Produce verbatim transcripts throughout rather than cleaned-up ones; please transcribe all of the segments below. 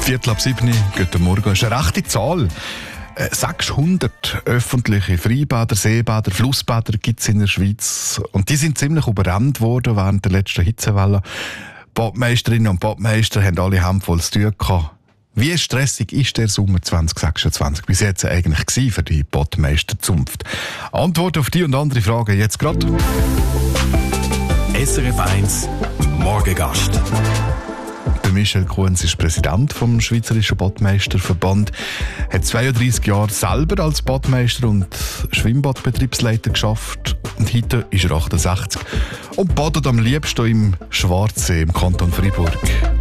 Viertel ab sieben, guten Morgen. Das ist eine rechte Zahl. sechshundert öffentliche Freibäder, Seebäder, Flussbäder gibt es in der Schweiz. Und die sind ziemlich überrannt worden während der letzten Hitzewelle. Badmeisterinnen und Badmeister haben alle Handvoll zu tun gehabt. Wie stressig ist der Sommer zwanzig sechsundzwanzig bis jetzt eigentlich gewesen für die Badmeisterzunft? Antwort auf die und andere Fragen jetzt gerade. S R F eins Morgengast. Der Michel Kuhns ist Präsident vom Schweizerischen Badmeisterverband, hat zweiunddreissig Jahre selber als Badmeister und Schwimmbadbetriebsleiter geschafft und heute ist er achtundsechzig und badet am liebsten im Schwarzsee im Kanton Freiburg.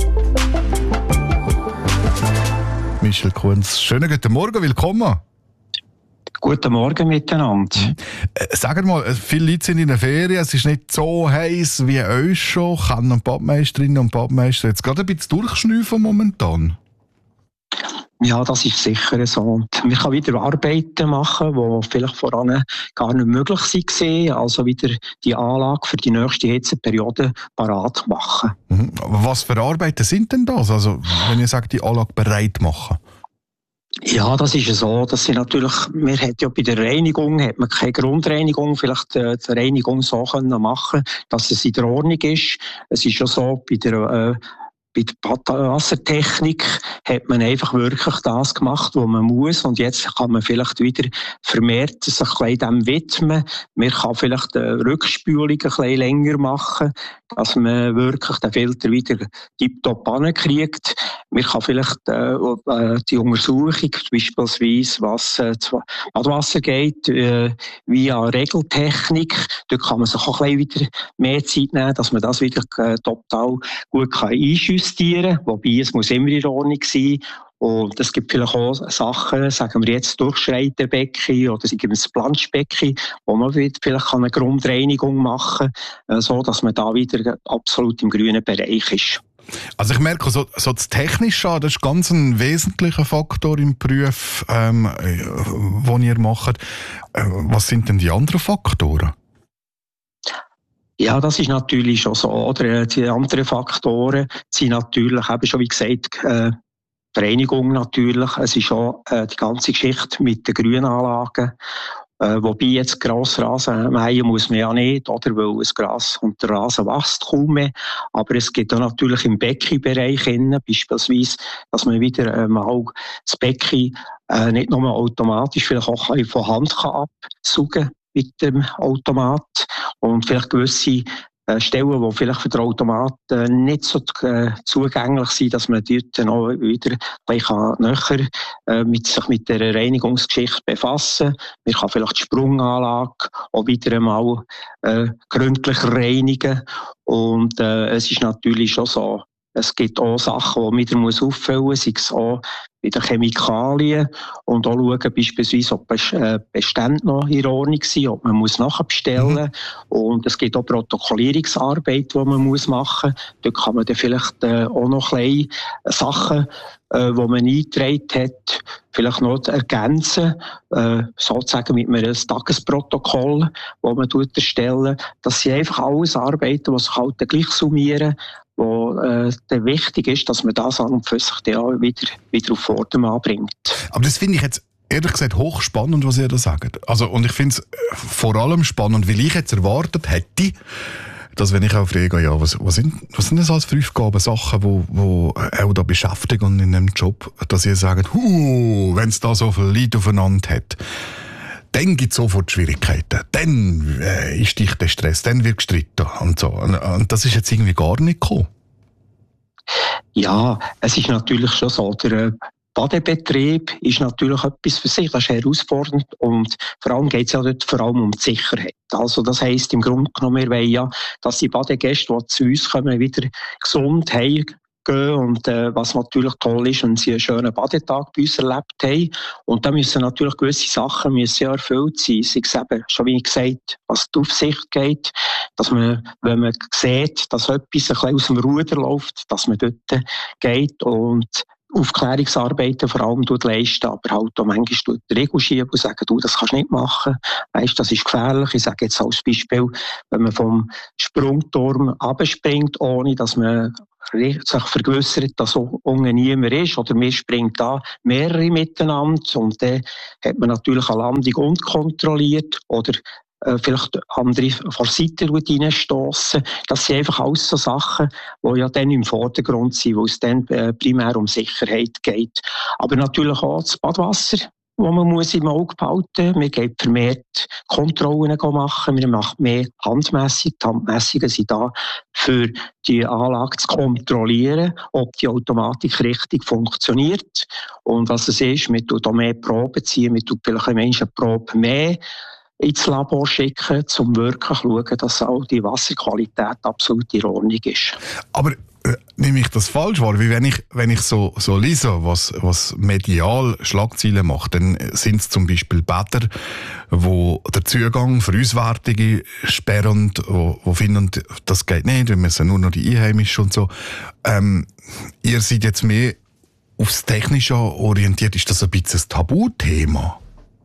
Michel Kuhns, schönen guten Morgen, willkommen. Guten Morgen miteinander. Mhm. Äh, sag mal, viele Leute sind in der Ferien, es ist nicht so heiß wie euch schon. Können Badmeisterinnen und Badmeister jetzt gerade ein bisschen durchschnüffeln momentan? Ja, das ist sicher so. Und wir können wieder Arbeiten machen, die vielleicht voran gar nicht möglich waren. Also wieder die Anlage für die nächste Hitzeperiode parat machen. Mhm. Was für Arbeiten sind denn das? Also, wenn ihr sagt, die Anlage bereit machen? Ja, das ist ja so. Das sind natürlich, wir hat ja bei der Reinigung hat man keine Grundreinigung, vielleicht äh, die Reinigung so können machen, dass es in der Ordnung ist. Es ist ja so, bei der äh, Bei der Wassertechnik hat man einfach wirklich das gemacht, was man muss. Und jetzt kann man vielleicht wieder vermehrt sich ein dem widmen. Man kann vielleicht die Rückspülung ein bisschen länger machen, dass man wirklich den Filter wieder tiptop ankriegt. Man kann vielleicht äh, die Untersuchung, beispielsweise was äh, das Badwasser geht, äh, via Regeltechnik, dort kann man sich auch ein bisschen wieder mehr Zeit nehmen, dass man das wieder äh, total gut kann einschüssen kann. Wobei, es muss immer in Ordnung sein. Und es gibt vielleicht auch Sachen, sagen wir jetzt Durchschreitenbecken oder ein Planschbecken, wo man vielleicht eine Grundreinigung machen kann, so dass man da wieder absolut im grünen Bereich ist. Also ich merke, so, so das Technische, das ist ganz ein wesentlicher Faktor im Beruf, ähm, den ihr macht. Äh, was sind denn die anderen Faktoren? Ja, das ist natürlich schon so. Oder die anderen Faktoren sind natürlich, eben schon wie gesagt, äh, die Reinigung natürlich. Es ist auch äh, die ganze Geschichte mit den Grünanlagen. Äh, wobei jetzt Grassrasen mähen muss man ja nicht, oder? Weil das Gras und der Rasen wächst kaum mehr. Aber es gibt auch natürlich im Beckenbereich innen, beispielsweise, dass man wieder äh, mal das Becken äh, nicht nur automatisch, vielleicht auch von Hand kann absaugen mit dem Automat. Und vielleicht gewisse äh, Stellen, die vielleicht für den Automat äh, nicht so äh, zugänglich sind, dass man dort noch wieder kann näher äh, mit sich mit der Reinigungsgeschichte befassen. Man kann vielleicht die Sprunganlage auch wieder einmal äh, gründlich reinigen. Und äh, es ist natürlich schon so, es gibt auch Sachen, die man wieder muss auffüllen muss, sei es auch bei den Chemikalien und auch schauen, beispielsweise, ob Bestände noch in Ordnung sind, ob man muss nachbestellen muss. Mhm. Und es gibt auch Protokollierungsarbeit, die man muss machen muss. Dort kann man dann vielleicht äh, auch noch kleine Sachen, äh, die man eingetragen hat, vielleicht noch ergänzen, äh, sozusagen mit einem Tagesprotokoll, das man erstellen. Das sind einfach alles Arbeiten, die sich halt gleich summieren, wo äh, der wichtig ist, dass man das an und für sich dann wieder, wieder auf Vordermann bringt. Aber das finde ich jetzt ehrlich gesagt hochspannend, was ihr da sagt. Also, und ich finde es vor allem spannend, weil ich jetzt erwartet hätte, dass wenn ich auch frage, ja, was, was, sind, was sind das alles für Aufgaben, Sachen, die wo, wo auch da beschäftigen in einem Job, dass ihr sagt, huh, wenn es da so viele Leute aufeinander hat, dann gibt es sofort Schwierigkeiten. Dann äh, ist dich der Stress, dann wird gestritten und so. Und, und das ist jetzt irgendwie gar nicht gekommen. Ja, es ist natürlich schon so. Der Badebetrieb ist natürlich etwas für sich, das ist herausfordernd und vor allem geht es ja dort vor allem um die Sicherheit. Also das heisst im Grunde genommen, wir wollen ja, dass die Badegäste, die zu uns kommen, wieder gesund heim gehen und äh, was natürlich toll ist, wenn sie einen schönen Badetag bei uns erlebt haben. Und da müssen natürlich gewisse Sachen müssen ja erfüllt sein. Sei es eben, schon wie gesagt, was die Aufsicht geht, dass man, wenn man sieht, dass etwas ein bisschen aus dem Ruder läuft, dass man dort geht und Aufklärungsarbeiten vor allem leisten, aber halt auch manchmal die Regel schieben und sagen, du, das kannst du nicht machen. Weißt, das ist gefährlich. Ich sage jetzt als Beispiel, wenn man vom Sprungturm abspringt, ohne dass man sich vergewissert, dass unten niemand ist, oder man springt da mehrere miteinander und dann hat man natürlich eine Landung unkontrolliert oder äh, vielleicht andere von der Seite reinstossen. Das sind einfach alles so Sachen, die ja dann im Vordergrund sind, wo es dann äh, primär um Sicherheit geht. Aber natürlich auch das Badwasser, wo man muss im Auge behalten muss. Man geht vermehrt Kontrollen machen, man macht mehr Handmessungen. Die Handmessungen sind da, für die Anlage zu kontrollieren, ob die Automatik richtig funktioniert. Und was es ist, man tut auch mehr Proben ziehen, man tut vielleicht eine Menschenprobe mehr ins Labor schicken, um wirklich zu schauen, dass auch die Wasserqualität absolut in Ordnung ist. Aber äh, nehme ich das falsch wahr? Wie wenn ich, wenn ich so, so lese, was, was medial Schlagzeilen macht, dann sind es zum Beispiel Bäder, wo der Zugang für Auswärtige sperren, wo, wo finden, das geht nicht, wir müssen nur noch die Einheimischen und so. Ähm, ihr seid jetzt mehr aufs Technische orientiert. Ist das ein bisschen ein Tabuthema?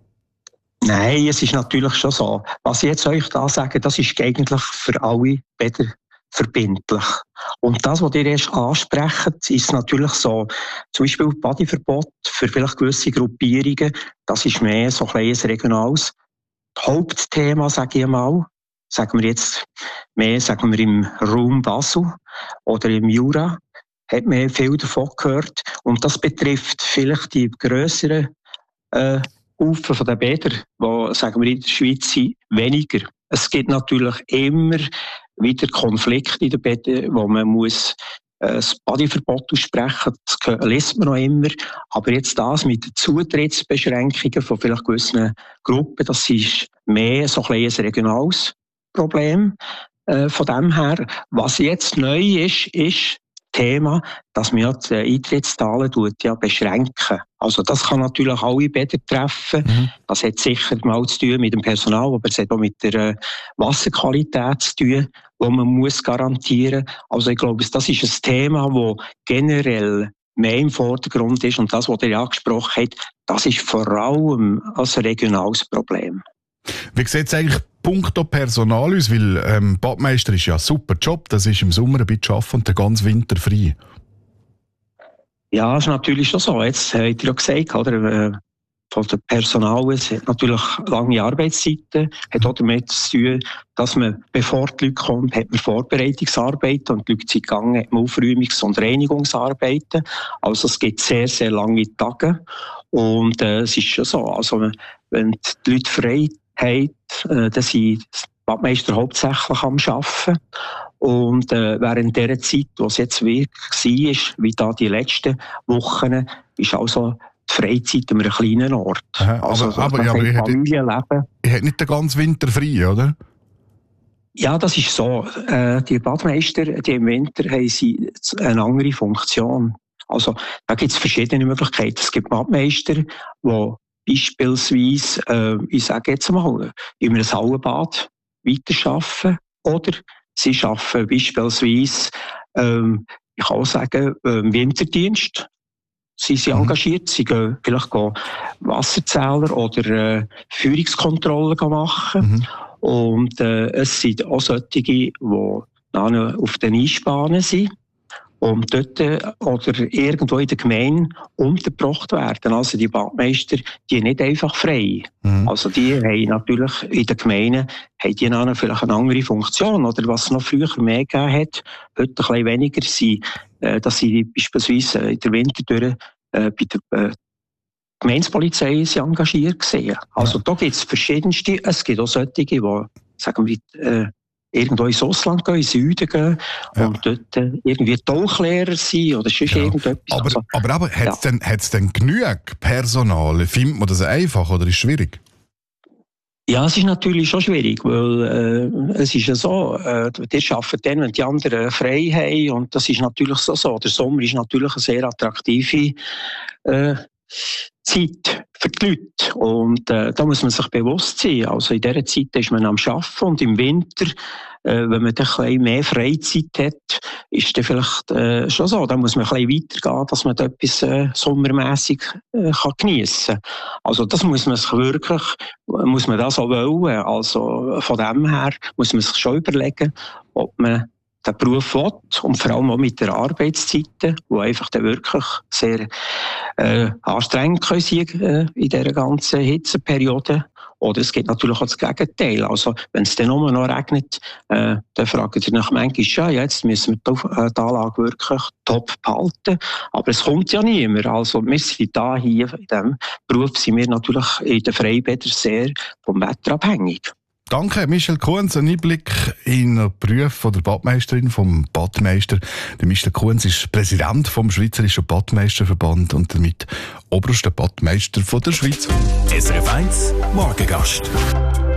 Nein, es ist natürlich schon so. Was ich jetzt euch da sage, das ist eigentlich für alle Bäder verbindlich. Und das, was ihr erst ansprecht, ist natürlich so, zum Beispiel Badeverbot für vielleicht gewisse Gruppierungen, das ist mehr so ein kleines regionales Hauptthema, sage ich mal. Sagen wir jetzt mehr, sagen wir im Raum Basel oder im Jura, hat man viel davon gehört. Und das betrifft vielleicht die grösseren äh, Haufen von den Bädern, die, sagen wir, in der Schweiz sind, weniger. Es gibt natürlich immer wieder Konflikte in den Bädern, wo man muss äh, das Badeverbot aussprechen muss. Das liest man noch immer. Aber jetzt das mit den Zutrittsbeschränkungen von vielleicht gewissen Gruppen, das ist mehr so ein, ein regionales Problem. Äh, von dem her, was jetzt neu ist, ist Thema, dass man ja die Eintrittszahlen ja beschränken. Also das kann natürlich alle Bäder treffen. Mhm. Das hat sicher mal zu tun mit dem Personal, aber es hat auch mit der äh, Wasserqualität zu tun, die man muss garantieren muss. Also ich glaube, das ist ein Thema, das generell mehr im Vordergrund ist. Und das, was ihr angesprochen habt, das ist vor allem ein regionales Problem. Wie sieht es eigentlich punkto Personal aus? Weil ähm, Badmeister ist ja ein super Job, das ist im Sommer ein bisschen arbeiten und den ganzen Winter frei. Ja, das ist natürlich schon so. Jetzt habt ihr ja gesagt, oder, von dem Personal, es hat natürlich lange Arbeitszeiten, hat auch damit zu tun, dass man, bevor die Leute kommen, hat man Vorbereitungsarbeiten und die Leute sind gegangen, hat man Aufräumungs- und Reinigungsarbeiten. Also es gibt sehr, sehr lange Tage. Und äh, es ist schon so, also wenn die Leute frei haben, äh, dann sind die Badmeister hauptsächlich am Arbeiten. Und äh, während dieser Zeit, wo es jetzt wirklich war, wie da die letzten Wochen, ist also die Freizeit an einem kleinen Ort. Aha, also aber, aber, ja, aber ich Familienleben. Ich hätte nicht den ganzen Winter frei, oder? Ja, das ist so. Äh, die Badmeister, die im Winter haben sie eine andere Funktion. Also da gibt es verschiedene Möglichkeiten. Es gibt Badmeister, die beispielsweise, äh, ich sage jetzt mal, in einem Hallenbad weiterarbeiten oder sie arbeiten beispielsweise, ähm, ich kann auch sagen, im Winterdienst. Sie sind mhm. engagiert, sie gehen vielleicht gehen Wasserzähler oder äh, Führungskontrollen machen. Mhm. Und äh, es sind auch solche, die auf den Einspannen sind und dort äh, oder irgendwo in der Gemeinde untergebracht werden. Also die Badmeister, die nicht einfach frei. Mhm. Also die haben natürlich in der Gemeinde haben die dann vielleicht eine andere Funktion. Oder was es noch früher mehr gegeben hat, heute ein bisschen weniger, sind, äh, dass sie beispielsweise in der Winter äh, bei der äh, Gemeindepolizei sind engagiert gesehen. Also ja. Da gibt es verschiedenste. Es gibt auch solche, die, sagen wir, äh, irgendwo ins Ausland gehen, ins Süden gehen ja. und dort äh, irgendwie Tauchlehrer sein oder sonst ja. irgendetwas. Aber, also, aber, aber hat es ja. denn, denn genug Personal? Findet man das einfach oder ist es schwierig? Ja, es ist natürlich schon schwierig, weil äh, es ist ja so, äh, die arbeiten dann, wenn die anderen frei haben und das ist natürlich so. so. Der Sommer ist natürlich eine sehr attraktive äh, Zeit für die Leute und äh, da muss man sich bewusst sein. Also in dieser Zeit ist man am Arbeiten und im Winter, äh, wenn man ein bisschen mehr Freizeit hat, ist dann vielleicht äh, schon so. Da muss man ein bisschen weitergehen, dass man da etwas äh, sommermässig äh, kann geniessen kann. Also das muss man sich wirklich, muss man das auch wollen. Also von dem her muss man sich schon überlegen, ob man den Beruf will und vor allem auch mit der Arbeitszeiten, die einfach dann wirklich sehr äh, anstrengend können sein äh, in dieser ganzen Hitzeperiode. Oder es gibt natürlich auch das Gegenteil. Also, wenn es dann nur noch regnet, äh, dann fragen Sie nach manchmal, ja, jetzt müssen wir die, äh, die Anlage wirklich top behalten. Aber es kommt ja niemand. Also, wir sind da hier, in diesem Beruf sind wir natürlich in den Freibädern sehr vom Wetter abhängig. Danke, Michel Kuhns. Ein Einblick in den Beruf der Badmeisterin, vom Badmeister. Der Michel Kuhns ist Präsident vom Schweizerischen Badmeisterverband und damit oberster Badmeister von der Schweiz. S R F eins Morgengast.